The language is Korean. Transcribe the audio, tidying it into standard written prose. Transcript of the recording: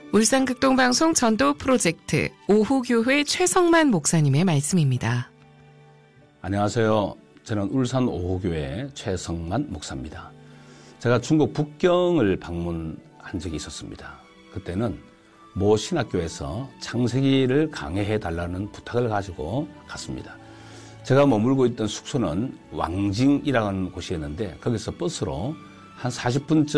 울산극동방송 전도 프로젝트 오후교회 최성만 목사님의 말씀입니다. 안녕하세요. 저는 울산 오후교회 최성만 목사입니다. 제가 중국 북경을 방문한 적이 있었습니다. 그때는 모 신학교에서 창세기를 강해해달라는 부탁을 가지고 갔습니다. 제가 머물고 있던 숙소는 왕징이라는 곳이었는데 거기서 버스로 한 40분쯤